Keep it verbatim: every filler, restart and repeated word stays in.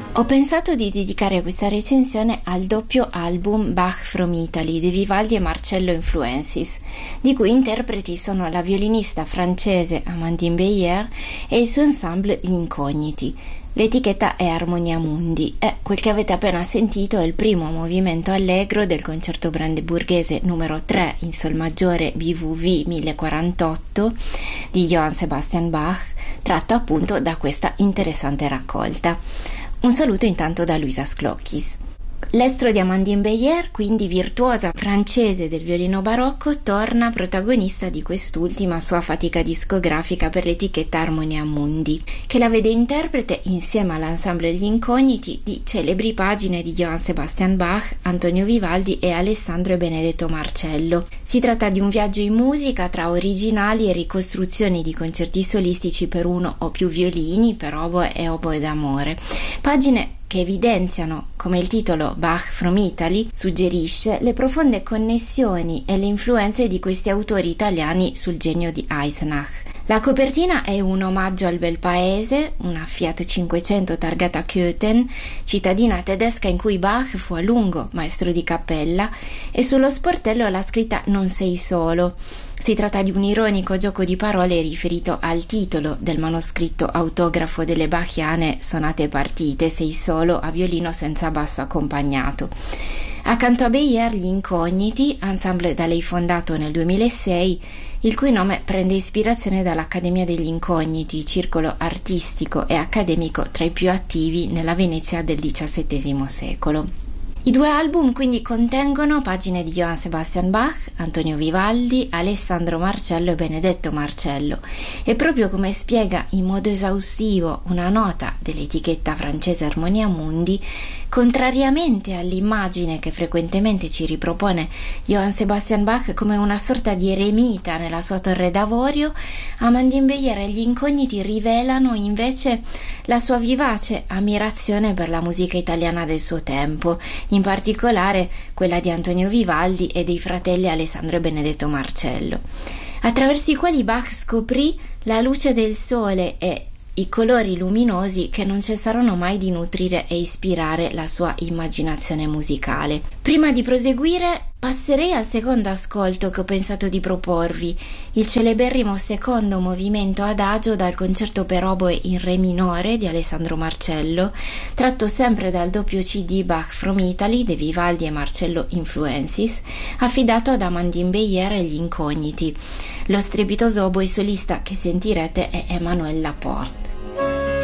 Ho pensato di dedicare questa recensione al doppio album Bach from Italy di Vivaldi e Marcello Influences, di cui interpreti sono la violinista francese Amandine Beyer e il suo ensemble Gli Incogniti. L'etichetta è Armonia Mundi e quel che avete appena sentito è il primo movimento allegro del concerto brandeburghese numero tre in sol maggiore B V V mille quarantotto di Johann Sebastian Bach, tratto appunto da questa interessante raccolta. Un saluto intanto da Luisa Sclocchis. L'estro di Amandine Beyer, quindi virtuosa francese del violino barocco, torna protagonista di quest'ultima sua fatica discografica per l'etichetta Armonia Mundi, che la vede interprete insieme all'ensemble Gli Incogniti di celebri pagine di Johann Sebastian Bach, Antonio Vivaldi e Alessandro e Benedetto Marcello. Si tratta di un viaggio in musica tra originali e ricostruzioni di concerti solistici per uno o più violini, per oboe e oboe d'amore. Pagine che evidenziano, come il titolo Bach from Italy suggerisce, le profonde connessioni e le influenze di questi autori italiani sul genio di Eisenach. La copertina è un omaggio al bel paese, una Fiat cinquecento targata Köthen, cittadina tedesca in cui Bach fu a lungo maestro di cappella, e sullo sportello la scritta "Non sei solo". Si tratta di un ironico gioco di parole riferito al titolo del manoscritto autografo delle Bachiane Sonate Partite, sei solo a violino senza basso accompagnato. Accanto a Beyer, Gli Incogniti, ensemble da lei fondato nel duemilasei, il cui nome prende ispirazione dall'Accademia degli Incogniti, circolo artistico e accademico tra i più attivi nella Venezia del diciassettesimo secolo. I due album quindi contengono pagine di Johann Sebastian Bach, Antonio Vivaldi, Alessandro Marcello e Benedetto Marcello, e proprio come spiega in modo esaustivo una nota dell'etichetta francese Armonia Mundi, contrariamente all'immagine che frequentemente ci ripropone Johann Sebastian Bach come una sorta di eremita nella sua torre d'avorio, Amandine Beyer e Gli Incogniti rivelano invece la sua vivace ammirazione per la musica italiana del suo tempo, in particolare quella di Antonio Vivaldi e dei fratelli Alessandro e Benedetto Marcello, attraverso i quali Bach scoprì la luce del sole e i colori luminosi che non cessarono mai di nutrire e ispirare la sua immaginazione musicale. Prima di proseguire, passerei al secondo ascolto che ho pensato di proporvi, il celeberrimo secondo movimento adagio dal concerto per oboe in re minore di Alessandro Marcello, tratto sempre dal doppio C D Bach from Italy di Vivaldi e Marcello Influences, affidato ad Amandine Beyer e Gli Incogniti. Lo strepitoso oboe solista che sentirete è Emmanuel Laporte.